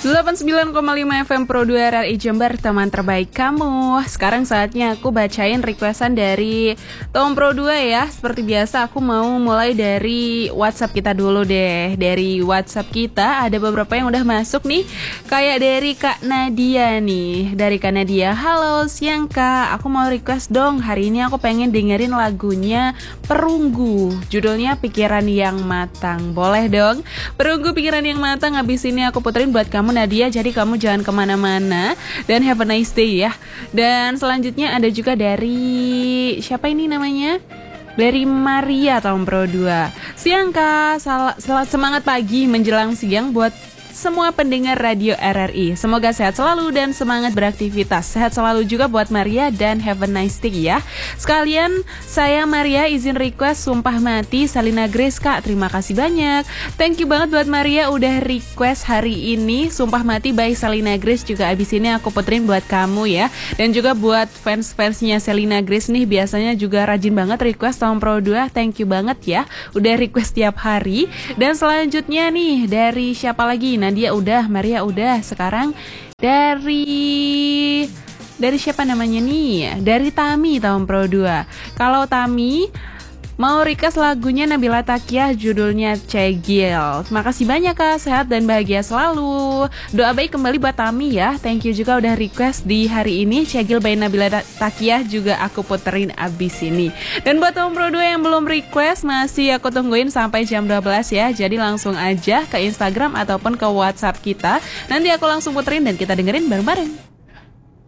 89,5 FM Pro 2 RRI Jember, teman terbaik kamu. Sekarang saatnya aku bacain requestan dari Tom Pro 2 ya. Seperti biasa aku mau mulai dari WhatsApp kita dulu deh. Dari WhatsApp kita ada beberapa yang udah masuk nih. Kayak dari Kak Nadia nih. Dari Kak Nadia, halo siang Kak, aku mau request dong. Hari ini aku pengen dengerin lagunya Perunggu, judulnya Pikiran Yang Matang. Boleh dong? Perunggu Pikiran Yang Matang. Habis ini aku puterin buat kamu Nadia, jadi kamu jangan kemana-mana dan have a nice day ya. Dan selanjutnya ada juga dari siapa ini namanya? Dari Maria tahun Pro 2. Siang Kak, semangat pagi menjelang siang buat semua pendengar radio RRI. Semoga sehat selalu dan semangat beraktivitas. Sehat selalu juga buat Maria dan have a nice day ya. Sekalian saya Maria izin request Sumpah Mati Salina Grace Kak. Terima kasih banyak. Thank you banget buat Maria udah request hari ini Sumpah Mati by Salina Grace. Juga abis ini aku puterin buat kamu ya. Dan juga buat fans-fansnya Salina Grace nih, biasanya juga rajin banget request tahun Pro 2. Thank you banget ya udah request tiap hari. Dan selanjutnya nih dari siapa lagi? Nadia udah, Maria udah. Sekarang dari siapa namanya nih? Dari Tami tahun Pro 2. Kalau Tami mau request lagunya Nabila Takiah, judulnya Cegil. Terima kasih banyak Kak, sehat dan bahagia selalu. Doa baik kembali buat Tami ya. Thank you juga udah request di hari ini Cegil by Nabila Takiah, juga aku puterin abis ini. Dan buat Tom Pro 2 yang belum request, masih aku tungguin sampai jam 12 ya. Jadi langsung aja ke Instagram ataupun ke WhatsApp kita. Nanti aku langsung puterin dan kita dengerin bareng-bareng.